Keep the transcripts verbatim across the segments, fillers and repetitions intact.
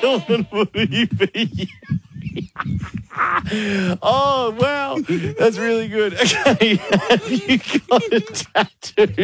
Gentleman, will he be? Oh, wow. That's really good. Okay. Have you got a tattoo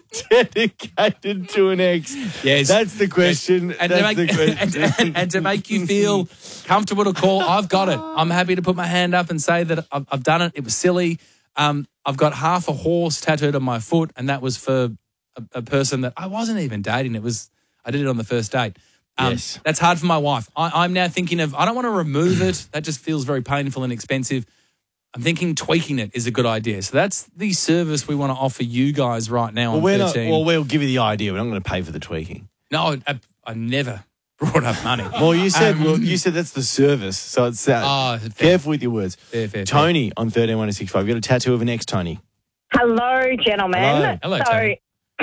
dedicated to an ex? Yes. That's the question. And, That's to make, the question. and, and, and to make you feel comfortable to call, I've got it. I'm happy to put my hand up and say that I've, I've done it. It was silly. Um, I've got half a horse tattooed on my foot, and that was for a, a person that I wasn't even dating. It was I did it on the first date. Um, Yes. That's hard for my wife. I, I'm now thinking of, I don't want to remove it. That just feels very painful and expensive. I'm thinking tweaking it is a good idea. So that's the service we want to offer you guys right now Well, on we're not, thirteen. well, we'll give you the idea. We're not going to pay for the tweaking. No, I, I never brought up money. Well, you said Um, well, you said that's the service. So it's uh, Oh, fair. careful with your words. Fair, fair, fair. Tony on thirteen one six five. You got a tattoo of an ex, Tony. Hello, gentlemen. Hello. Hello, so, Tony.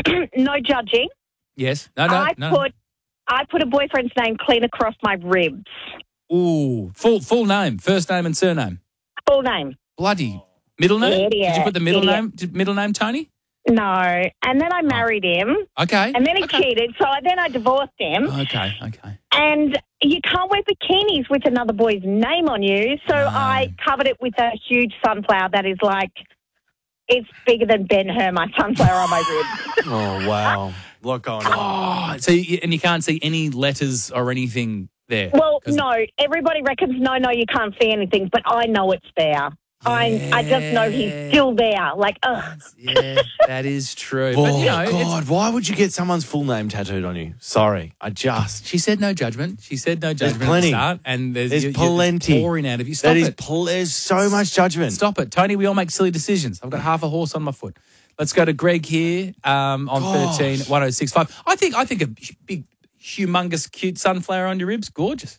no judging. Yes. No, no, I no. put I put a boyfriend's name clean across my ribs. Ooh, full full name, first name and surname. Full name. Bloody middle name. Idiot, Did you put the middle idiot. name? Did middle name Tony? No. And then I married him. Okay. And then he okay. cheated. So I, then I divorced him. Okay. Okay. And you can't wear bikinis with another boy's name on you. So No. I covered it with a huge sunflower that is like, it's bigger than Ben-Hur, my sunflower on my ribs. Oh wow, a lot going on. Oh, so you, and you can't see any letters or anything there. Well, 'Cause- no, everybody reckons, no, no, you can't see anything, but I know it's there. I I just know he's still there. Like, ugh. Yeah, that is true. Oh but you know, it's, God, why would you get someone's full name tattooed on you? Sorry, I just she said no judgment. She said no judgment plenty. at the start, and there's, There's you- you're plenty. pouring out of you. Stop that is it. pl- there's so much judgment. Stop it. Tony, we all make silly decisions. I've got half a horse on my foot. Let's go to Greg here um, on Gosh. thirteen one oh six five. I think I think a big, humongous, cute sunflower on your ribs, gorgeous.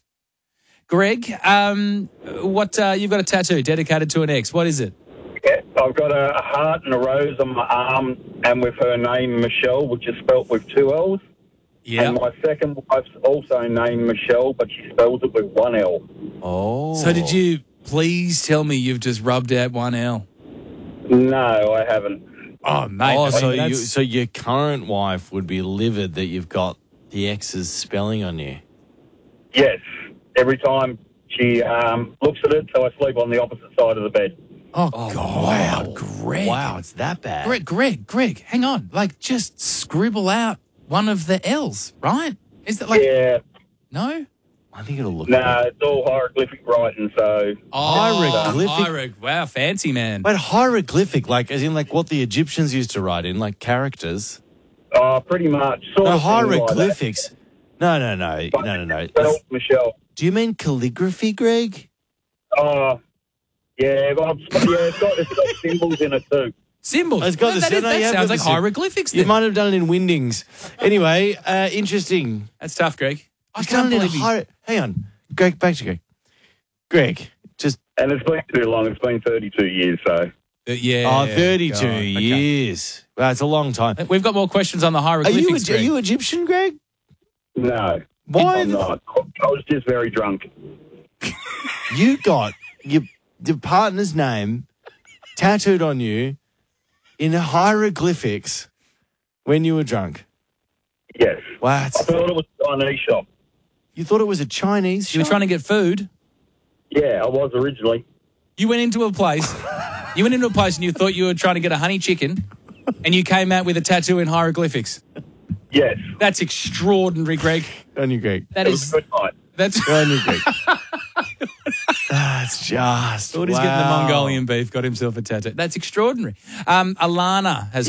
Greg, um, what uh, you've got a tattoo dedicated to an ex. What is it? Yeah, I've got a, a heart and a rose on my arm, and with her name Michelle, which is spelt with two L's. Yeah. And my second wife's also named Michelle, but she spells it with one L. Oh, So did you please tell me you've just rubbed out one L? No, I haven't. Oh, mate. Oh, I so mean, you that's- so your current wife would be livid that you've got the ex's spelling on you. Yes, every time she um, looks at it, so I sleep on the opposite side of the bed. Oh, Oh, God. wow. Greg. Wow, it's that bad. Greg, Greg, Greg, hang on. Like, just scribble out one of the L's, right? Is that like, Yeah, no? I think it'll look. no, good. it's all hieroglyphic writing, so Hieroglyphic? hieroglyphic. Wow, fancy, man. But hieroglyphic, like as in like what the Egyptians used to write in, like characters. uh, pretty much. Sort No of thing like that. hieroglyphics. No, no, no, no, no, no. Spelled Michelle. Do you mean calligraphy, Greg? Uh, yeah, but I'm, yeah, it's got, it's got symbols in it too. Symbols. It's got the that, is- no, that you have sounds got like the sim- hieroglyphics You then. might have done it in Windings. Anyway, uh, interesting. That's tough, Greg. I You've can't done it in believe a you. hier- Hang on, Greg. Back to Greg. Greg, just And it's been too long. It's been thirty-two years, so. Uh, yeah. oh, thirty-two God, okay. years. That's a long time. We've got more questions on the Are hieroglyphics, you a, are Greg. you Egyptian, Greg? No. Why I'm the- not. I was just very drunk. You got your your partner's name tattooed on you in hieroglyphics when you were drunk. Yes. Wow, I that's- thought it was a Chinese shop. you thought it was a Chinese You were shop? trying to get food. Yeah, I was originally. You went into a place. You went into a place and you thought you were trying to get a honey chicken, and you came out with a tattoo in hieroglyphics. Yes. That's extraordinary, Greg. on you, Greg. That It was is. a good night. That's. On you, Greg. That's just. Thought he's getting the wow. Mongolian beef, got himself a tattoo. That's extraordinary. Um, Alana has